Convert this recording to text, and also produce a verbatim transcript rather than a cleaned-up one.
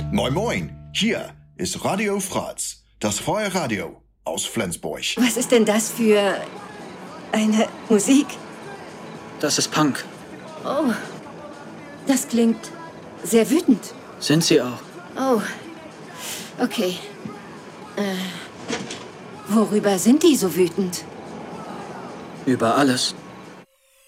Moin Moin, hier ist Radio Fratz, das freie Radio aus Flensburg. Was ist denn das für eine Musik? Das ist Punk. Oh, das klingt sehr wütend. Sind Sie auch? Oh, okay. Äh, worüber sind die so wütend? Über alles.